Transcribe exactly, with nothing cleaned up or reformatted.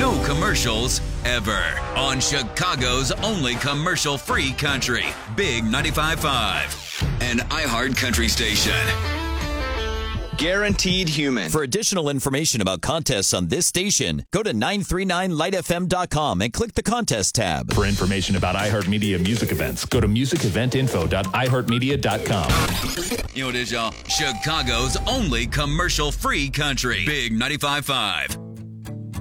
No commercials ever. On Chicago's only commercial-free country. Big ninety-five point five. An iHeart country station. Guaranteed Human. For additional information about contests on this station, go to nine three nine light f m dot com and click the contest tab. For information about iHeartMedia music events, go to music event info dot i heart media dot com. You know what it is, y'all? Chicago's only commercial-free country. Big ninety-five point five.